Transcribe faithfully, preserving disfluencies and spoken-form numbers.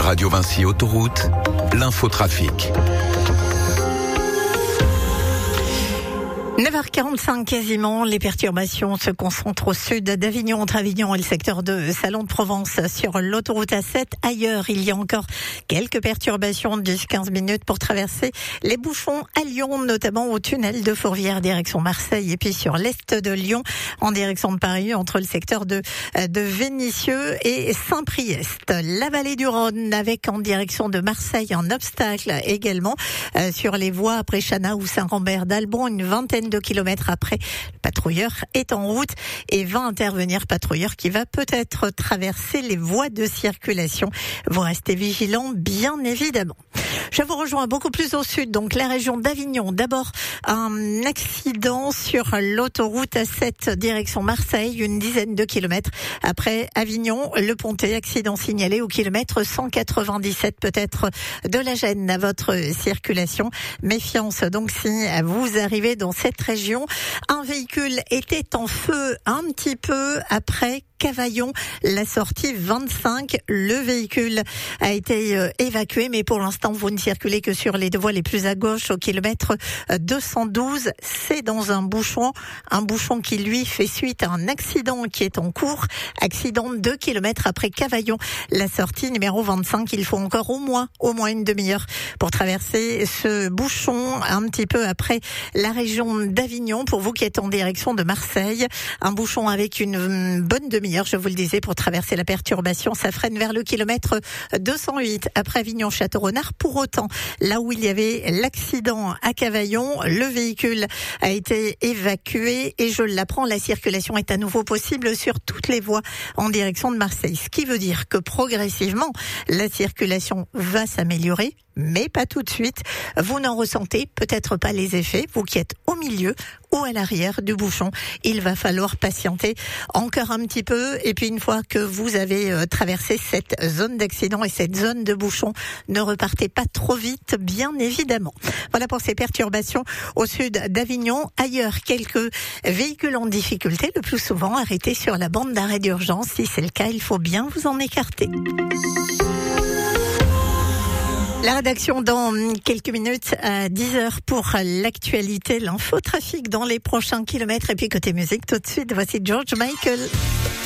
Radio Vinci Autoroute, l'infotrafic. neuf heures quarante-cinq quasiment, les perturbations se concentrent au sud d'Avignon, entre Avignon et le secteur de Salon de Provence sur l'autoroute A sept. Ailleurs, il y a encore quelques perturbations de dix à quinze minutes pour traverser les bouchons à Lyon, notamment au tunnel de Fourvière direction Marseille et puis sur l'est de Lyon en direction de Paris entre le secteur de, de Vénissieux et Saint-Priest. La vallée du Rhône avec en direction de Marseille un obstacle également euh, sur les voies après Chana ou Saint-Rambert d'Albon, une vingtaine de kilomètres après, le patrouilleur est en route et va intervenir, patrouilleur qui va peut-être traverser les voies de circulation. Vous restez vigilants, bien évidemment. Je vous rejoins beaucoup plus au sud, donc la région d'Avignon. D'abord, un accident sur l'autoroute A sept, direction Marseille, une dizaine de kilomètres après Avignon. Le Pontet, accident signalé au kilomètre cent quatre-vingt-dix-sept, peut-être de la gêne à votre circulation. Méfiance donc si vous arrivez dans cette région. Un véhicule était en feu un petit peu après Cavaillon, la sortie vingt-cinq. Le véhicule a été euh, évacué, mais pour l'instant, vous ne circulez que sur les deux voies les plus à gauche, au kilomètre deux cent douze. C'est dans un bouchon, un bouchon qui, lui, fait suite à un accident qui est en cours. Accident deux kilomètres après Cavaillon, la sortie numéro vingt-cinq. Il faut encore au moins, au moins une demi-heure pour traverser ce bouchon un petit peu après la région d'Avignon. Pour vous qui êtes en direction de Marseille, un bouchon avec une bonne demi-heure. Je vous le disais, pour traverser la perturbation, ça freine vers le kilomètre deux cent huit après Avignon-Château-Renard. Pour autant, là où il y avait l'accident à Cavaillon, le véhicule a été évacué et je l'apprends, la circulation est à nouveau possible sur toutes les voies en direction de Marseille. Ce qui veut dire que progressivement, la circulation va s'améliorer, mais pas tout de suite. Vous n'en ressentez peut-être pas les effets, vous qui êtes au milieu ou à l'arrière du bouchon. Il va falloir patienter encore un petit peu et puis une fois que vous avez euh, traversé cette zone d'accident et cette zone de bouchon, ne repartez pas trop vite, bien évidemment. Voilà pour ces perturbations au sud d'Avignon. Ailleurs, quelques véhicules en difficulté, le plus souvent arrêtés sur la bande d'arrêt d'urgence. Si c'est le cas, il faut bien vous en écarter. La rédaction dans quelques minutes à dix heures pour l'actualité, l'infotrafic dans les prochains kilomètres. Et puis côté musique, tout de suite, voici George Michael.